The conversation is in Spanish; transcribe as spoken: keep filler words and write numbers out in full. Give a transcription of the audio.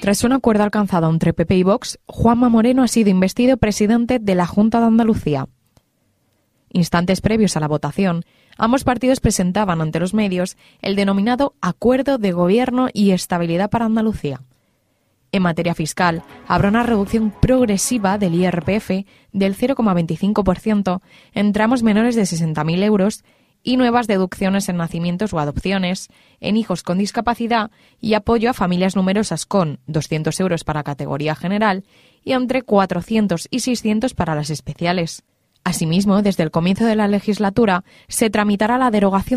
Tras un acuerdo alcanzado entre P P y Vox, Juanma Moreno ha sido investido presidente de la Junta de Andalucía. Instantes previos a la votación, ambos partidos presentaban ante los medios el denominado Acuerdo de Gobierno y Estabilidad para Andalucía. En materia fiscal, habrá una reducción progresiva del I R P F del cero coma veinticinco por ciento en tramos menores de sesenta mil euros y nuevas deducciones en nacimientos o adopciones, en hijos con discapacidad y apoyo a familias numerosas con doscientos euros para categoría general y entre cuatrocientos y seiscientos para las especiales. Asimismo, desde el comienzo de la legislatura, se tramitará la derogación